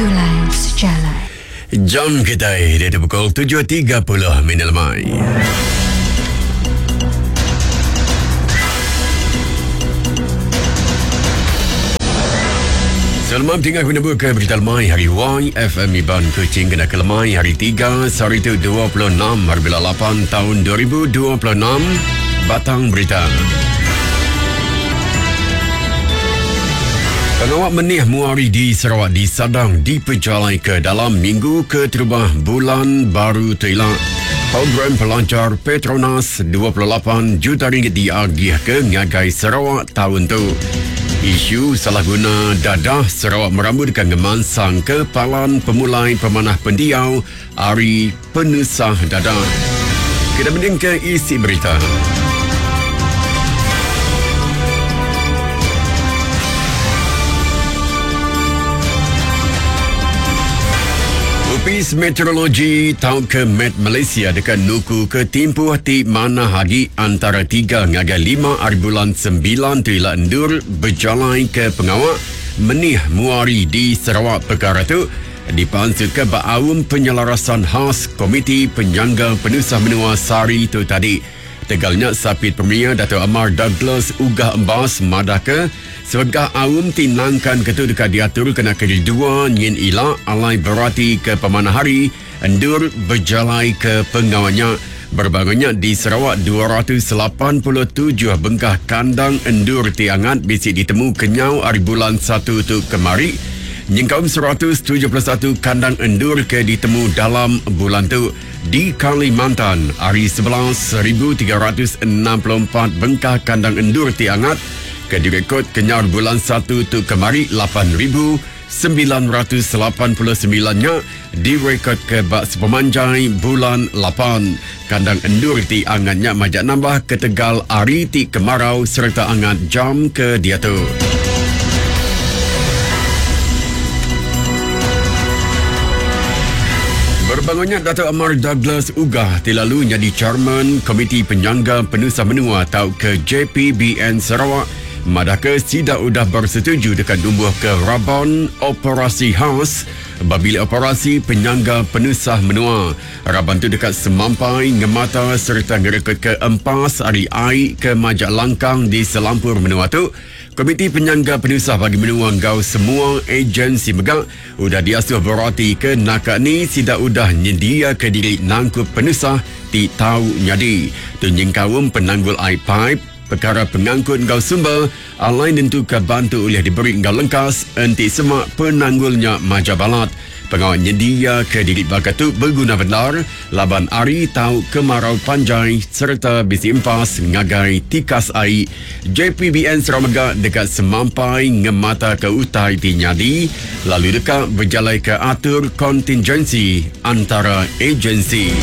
Gulai Sejalan. Jam kita dia pukul 7.30 minit lemai. Selamat tinggal menyebut ke berita lemai hari YFM Iban Kuching kena ke lemai hari 3 Sari itu 26 Marbila 8 tahun 2026 Batang Berita. Pengawal menih muari di Sarawak disadang diperjalai ke dalam minggu keterubah bulan baru Thailand. Program pelajar Petronas 28 juta ringgit diagih ke ngagai Sarawak tahun tu. Isu salah guna dadah Sarawak merambutkan ngemansang kepalan pemulai pemanah pendiau Ari Penusah Dadah. Kita mending ke isi berita. Ofis Meteorologi tahu ke Met Malaysia dekat nuku ke timpuh ti mana hagi antara 3 ngagai 5 hari bulan 9 tu ila endur berjalan ke pengawal menih muari di Sarawak. Perkara tu dipansu ke ba'awum penyelarasan khas Komiti Penyangga Penusah Menua Sari tu tadi. Tegalnya Sapit Premier Dato' Amar Douglas Ugah Embas madah ke sebegah awam tinangkan ketu dekat diatur kena kedua nyin ila alai berarti ke pemanah hari endur berjalai ke pengawalnya. Berbagainya di Sarawak 287 bengkah kandang endur tiangat bisik ditemu kenyau hari bulan 1 tu kemari. Nyingkaum 171 kandang endur ke ditemu dalam bulan tu. Di Kalimantan, hari 11 1,364 bengkah kandang endur tiangat ke direkod kenyar bulan 1 tu kemari 8,989-nya direkod ke bak sepemanjai bulan 8. Kandang endur tiangatnya majak nambah ke Tegal hari ti kemarau serta angat jam ke dia tu. Berbangunnya Dato' Amar Douglas Ugah tilalu jadi Chairman Komiti Penyangga Penusah Menua atau ke JPBN Sarawak. Madaka sida udah bersetuju dekat numbuh ke Raban Operasi Khas Babila Operasi Penyangga Penusah Menua. Raban tu dekat semampai ngemata serta ngerekod ke empas hari air ke majak langkang di selampur menua tu. Komiti Penyangga Penusah bagi menua ngau semua agensi megak udah diasuh berarti ke nakak ni sida udah nyedia ke diri nangkup penusah ti tahu nyadi. Tunjingkawum penanggul air pipe perkara pengangkut ngau sumber alai tentu ke bantu oleh diberi ngau lengkas enti semak penanggulnya majabalat. Pengawal nyedia ke diri bakatu berguna benar laban ari tahu kemarau panjai serta bisi empas ngagai tikas air. JPBN Sarawak dekat semampai ngemata ke utai di nyadi lalu dekat berjalai ke atur kontingensi antara agensi.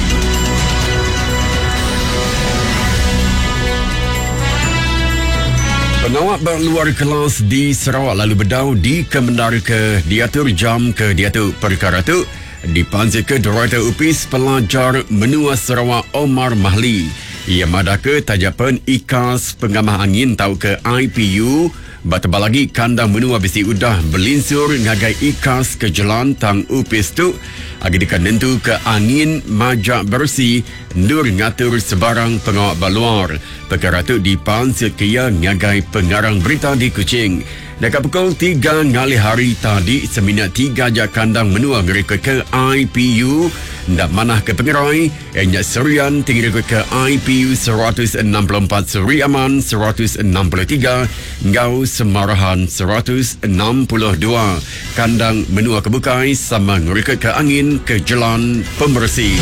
Pengawal berluar kelas di Sarawak lalu berdau di Kemendara ke diatur jam ke diatur. Perkara tu dipanggil ke Director Upis Pelajar Menua Sarawak Omar Mahli. Ia madah ke tajapan ikas pengamah angin tahu ke IPU batebal lagi kandang menua besi udah berlinsur ngagai ikas ke jalan tang upis tu agi dekat nentu ke angin majak bersih nur ngatur sebarang pengawak baluar. Perkara tu dipanggil ke ia ngagai pengarang berita di Kuching. Dekat pukul 3 ngali hari tadi seminat 3 jak kandang menua ngerekod ke IPU ndak manah ke pengerai enyak Serian tinggi rekod ke IPU 164 Seri Aman 163 ngau Semarahan 162 kandang menua kebukai sama ngerekod ke angin ke jalan pembersih.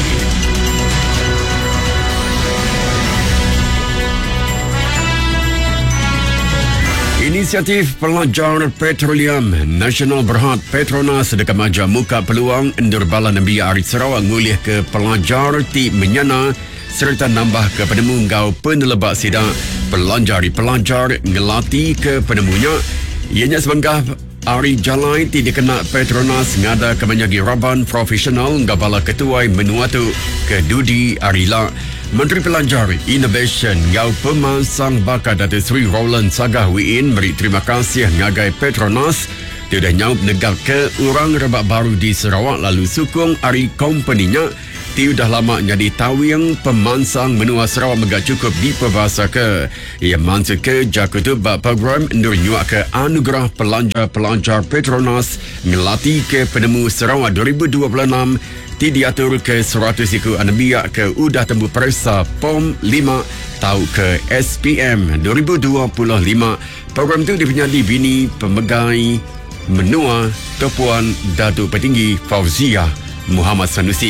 Inisiatif Pelajar Petroleum Nasional Berhad Petronas dekat majak muka peluang endur bala Nambia Arit Sarawak ngulih ke pelajar ti menyana serta nambah ke penemu ngau penelebak sidak pelajar ngelati ke penemunya. Ianya sebengkah Ari Jalai ti dikena Petronas ngada ke menyagi Raban Profesional ngabala ketuai menua tu ke Dudi Arila. Menteri Pelajar Innovation ngau pemansang bakat Datuk Seri Roland Sagah Wiin beri terima kasih ngagai Petronas Dia dah nyaup negak ke orang rebak baru di Sarawak lalu sukung hari kompaninya. Tiu dah lama jadi tawing pemansang menua Sarawak megak cukup di perbahasa ke. Ia mansur ke jakutu bak program nur nyuak ke anugerah pelajar Petronas ngelatih ke penemu Sarawak 2026 ti diatur ke 100 ikut anabiak ke udah tembu perisa POM 5 tau ke SPM 2025. Program itu dipenyadi bini pemegai menua Tuan Datuk Petinggi Fauziah Muhammad Sanusi.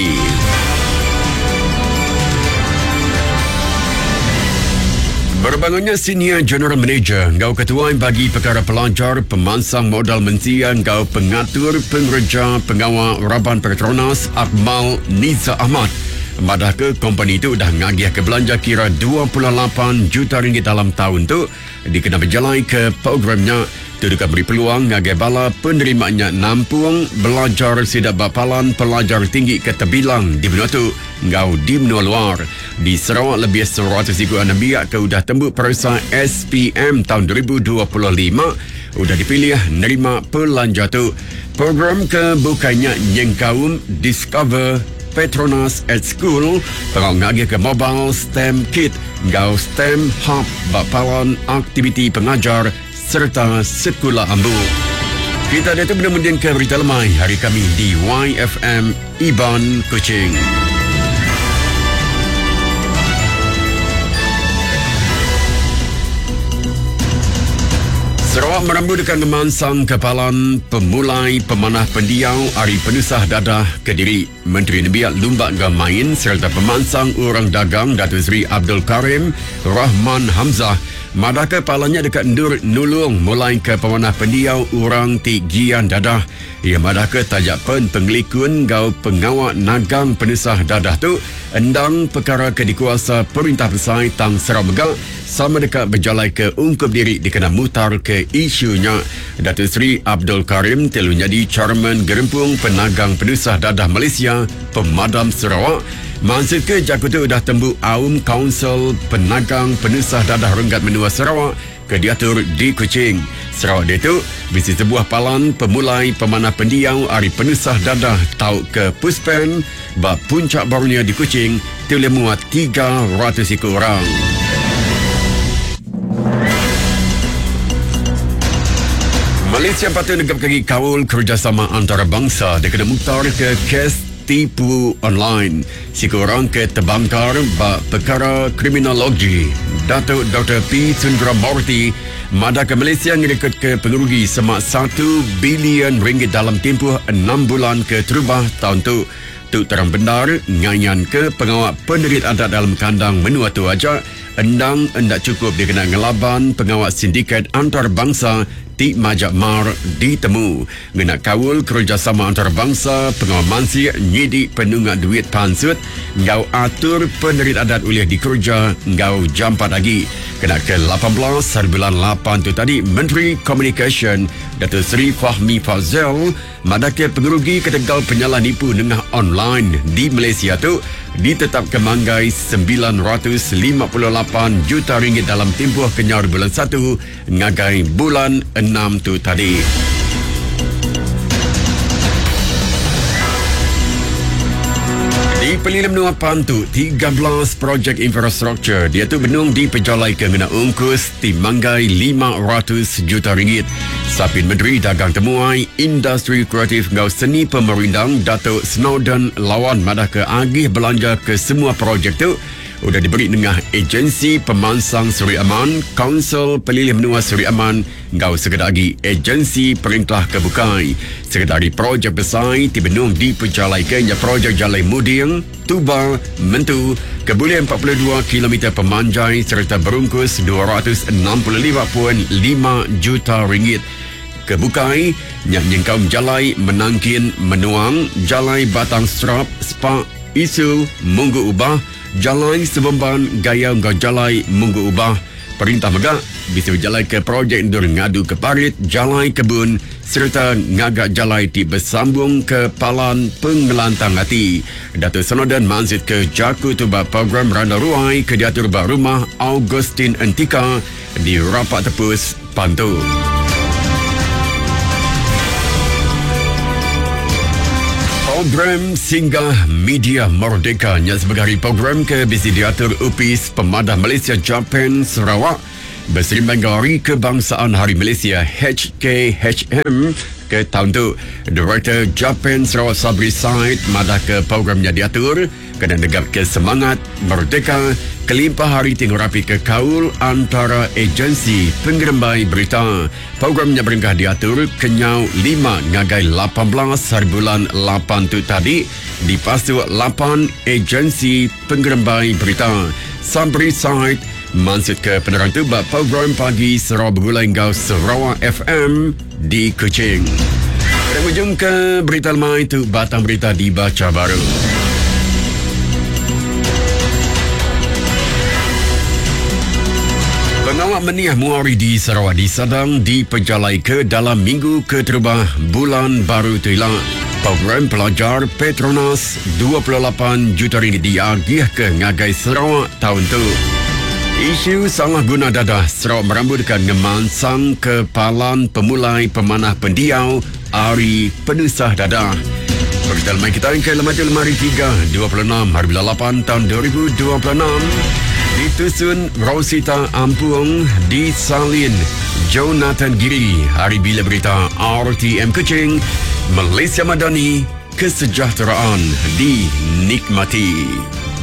Berbangunnya Senior General Manager Ngau Ketua bagi Perkara Pelajar Pemansang Modal Mensia Ngau Pengatur Pengereja Pengawal Raban Petronas Akmal Niza Ahmad madah ke kompani itu dah ngagih ke belanja kira 28 juta ringgit dalam tahun tu dikena berjalan ke programnya tu dekat beri peluang ngagih bala penerimaannya nampung belajar sidak bapalan pelajar tinggi ke terbilang di benua tu ngau di benua luar di Sarawak lebih 100 ikut anabiak ke udah tembuk perisa SPM tahun 2025 udah dipilih nerima pelanja tu. Program ke bukannya nyengkaum Discover Petronas at School perang ngagih ke Mobile STEM Kit ngau STEM Hub bapalan aktiviti pengajar serta sekolah ambu. Kita ada tu benar-benar ke berita lemai hari kami di YFM Iban Kuching. Sarawak merambu dekat Gemansang Kepalan Pemulai Pemanah Pendiau Hari Penusah Dadah Kediri. Menteri Nebiat Lumbak Gamain serta Pemansang Orang Dagang Datuk Seri Abdul Karim Rahman Hamzah madah kepalanya dekat Nur Nulung mulai ke Pemanah Pendiau Orang Tigian Dadah. Ia madah ke tajak pengelikun gau pengawak nagang penusah dadah tu endang perkara ke dikuasa Perintah Besar Tang Sarawak Megak sama dekat berjalai ke ungkup diri dikena mutar ke isunya. Datuk Seri Abdul Karim telu jadi Chairman Gerempung Penagang Penusah Dadah Malaysia Pemadam Sarawak. Maksud ke jakutu dah tembuk Aum Kaunsil Penagang Penusah Dadah Renggat Menua Sarawak ke diatur di Kuching. Sarawak dia tu bisi sebuah palan pemulai pemanah pendiau Hari Penusah Dadah tau ke Puspen bak puncak barunya di Kuching boleh muat 300 ikut orang. Malaysia patut negap kaki kawal kerjasama antarabangsa dia kena muktar ke kes tipu online. Sekurang ke terbangkar bak perkara kriminologi. Datuk Dr. P. Sundramoorthy madah ke Malaysia ngerekod ke pengerugi semak 1 bilion ringgit dalam tempoh 6 bulan ke terubah tahun tu. Tu terang benar ngayan ke pengawal penderit adat dalam kandang menua tu aja endang endak cukup dia kena ngelaban pengawal sindiket antarabangsa di Majak Mar ditemu ngena kawul kerjasama antarabangsa pengawal mansi nyidik penunggak duit pansut ngau atur penderit adat ulih dikerja ngau jam 4 lagi kena ke 18 hari bulan 8 tu tadi Menteri Communication Datuk Seri Fahmi Fazil madake pengerugi ketegal penyalah nipu nengah online di Malaysia tu ditetap kemanggai 958 juta ringgit dalam tempoh kenyar bulan 1 ngagai bulan 6 tu tadi. Di Pelilim Menua Pantu 13 projek infrastruktur dia tu benung dipejalai ke ngena ungkus timanggai 500 juta ringgit. Sapin Menteri Dagang Temuai Industri Kreatif ngau seni pemerindang Datuk Snowden lawan madah ke agih belanja ke semua projek tu sudah diberi dengan agensi pemansang Suri Aman, Kaunsil Pelilih Menua Suri Aman, ngau sekadar lagi agensi perintah kebukai. Sekadari projek besar dibenung diperjalaikannya projek Jalai Muding, Tuba, Mentu, kebulian 42 km pemanjai serta berungkus 265.5 juta ringgit. Kebukai, nyengkaum Jalai Menangkin Menuang, Jalai Batang Strap, Spa, Isu, Munggu Ubah, Jalai Sebemban Gaya Ngau Jalai Munggu Ubah. Perintah Megak bisa berjalai ke projek Ndur Ngadu ke Parit, Jalai Kebun serta ngagak jalai di bersambung ke Palan Pengelantang Hati. Datuk Snowden manzit ke Jaku Tuba program Randa Ruai ke diatur rumah Augustin Antika di Rapat Tepus Pantu. Program Singgah Media Merdeka yang sebagai program ke bisi diatur UPIS Pemadah Malaysia Japan Sarawak berserimbang Hari Kebangsaan Hari Malaysia HKHM ke tahun tu. Director Japan Sarawak Sabri Said madah ke programnya diatur kena negap ke semangat merdeka kelimpah hari tengok rapi ke kaul antara agensi pengerembai berita. Programnya beringkah diatur kenyau 5 ngagai 18 hari bulan 8 tu tadi di pasu 8 agensi pengerembai berita. Sabri Said maksud ke penerang tu bab program pagi Sarawak Bergulai Gau Sarawak FM di Kuching. Kita hujung ke berita lemah itu batang berita dibaca baru. Pengawal meniah muari di Sarawak disadang diperjalai ke dalam minggu keterubah bulan baru tuilah. Program pelajar Petronas 28 juta ringgit diagih ke ngagai Sarawak tahun tu. Isu salah guna dadah Sarawak merambutkan ngemansang kepalan pemulai pemanah pendiau Ari Penusah Dadah. Berita lemah kita ke lemari 3 26 hari 8 tahun 2026. Ditusun Rosita Ampung disalin Jonathan Giri. Hari bila berita RTM Kuching, Malaysia Madani, kesejahteraan dinikmati.